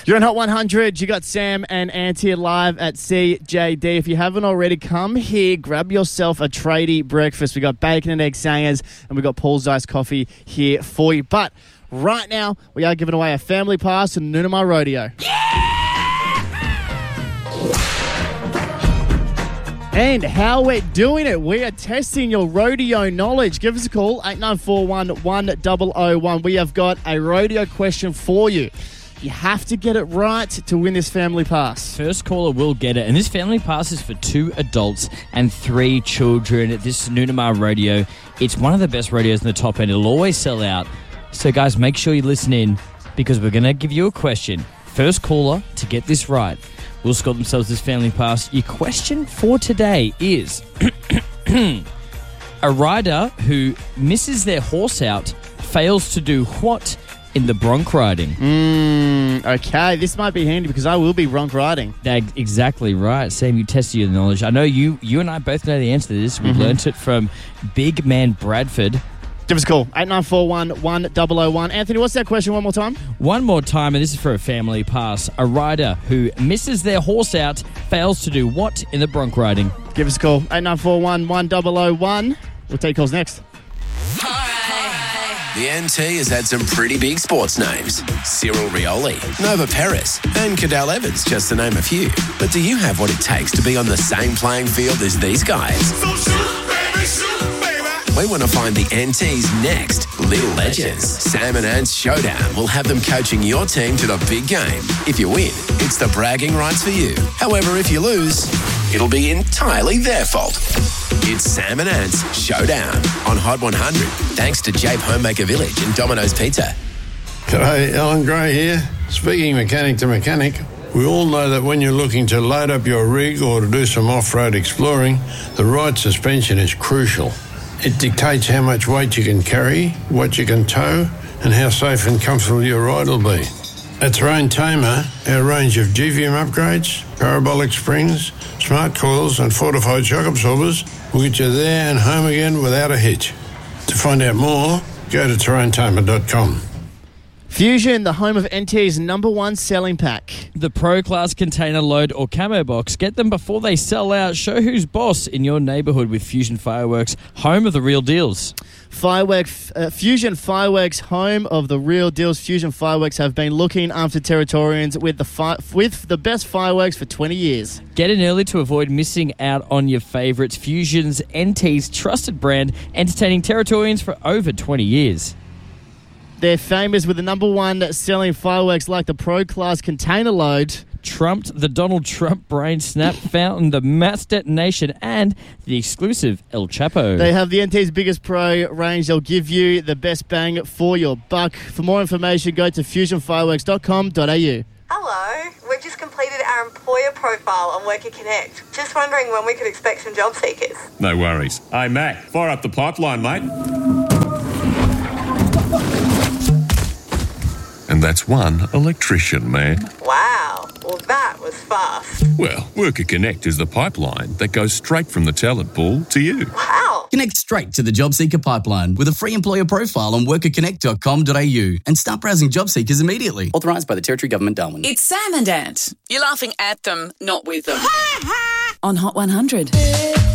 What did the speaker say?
You're on Hot 100. You got Sam and Ant here live at CJD. If you haven't already, come here, grab yourself a tradie breakfast. We got bacon and egg sangers, and we got Paul's Iced Coffee here for you. But right now, we are giving away a family pass to Noonamar Rodeo. And how we're doing it, we are testing your rodeo knowledge. Give us a call, 8941-1001. We have got a rodeo question for you. You have to get it right to win this family pass. First caller will get it. And this family pass is for 2 adults and 3 children at this Noonamar Rodeo. It's one of the best rodeos in the top end. It'll always sell out. So, guys, make sure you listen in because we're going to give you a question. First caller to get this right will score themselves this family pass. Your question for today is a rider who misses their horse out fails to do what in the bronc riding? Okay, this might be handy because I will be bronc riding. Exactly right. Sam, you tested your knowledge. I know you and I both know the answer to this. We learnt it from big man Bradford. Give us a call, 8941-1001. Anthony, what's that question one more time? One more time, and this is for a family pass. A rider who misses their horse out fails to do what in the bronc riding? Give us a call, 8941-1001. We'll take calls next. The NT has had some pretty big sports names. Cyril Rioli, Nova Peris, and Cadell Evans, just to name a few. But do you have what it takes to be on the same playing field as these guys? So shoot, baby, shoot, baby. We want to find the NT's next little legends. Sam and Ant's Showdown will have them coaching your team to the big game. If you win, it's the bragging rights for you. However, if you lose, it'll be entirely their fault. It's Sam and Ant's Showdown on Hot 100, thanks to Jape Homemaker Village and Domino's Pizza. G'day, Alan Gray here. Speaking mechanic to mechanic, we all know that when you're looking to load up your rig or to do some off-road exploring, the right suspension is crucial. It dictates how much weight you can carry, what you can tow, and how safe and comfortable your ride will be. At Terrain Tamer, our range of GVM upgrades, parabolic springs, smart coils and fortified shock absorbers will get you there and home again without a hitch. To find out more, go to terraintamer.com. Fusion, the home of NT's #1 selling pack. The Pro Class container load or camo box. Get them before they sell out. Show who's boss in your neighbourhood with Fusion Fireworks, home of the real deals. Fusion Fireworks, home of the real deals. Fusion Fireworks have been looking after Territorians with the best fireworks for 20 years. Get in early to avoid missing out on your favourites. Fusion's NT's trusted brand, entertaining Territorians for over 20 years. They're famous with the #1 selling fireworks like the Pro Class container load. Trumped the Donald Trump brain snap fountain, the mass detonation, and the exclusive El Chapo. They have the NT's biggest pro range. They'll give you the best bang for your buck. For more information, go to fusionfireworks.com.au. Hello, we've just completed our employer profile on Worker Connect. Just wondering when we could expect some job seekers. No worries. Hey, Mac, fire up the pipeline, mate. And that's one electrician, man. Wow, well that was fast. Well, Worker Connect is the pipeline that goes straight from the talent pool to you. Wow. Connect straight to the job seeker pipeline with a free employer profile on workerconnect.com.au and start browsing job seekers immediately. Authorised by the Territory Government, Darwin. It's Sam and Ant. You're laughing at them, not with them. On Hot 100.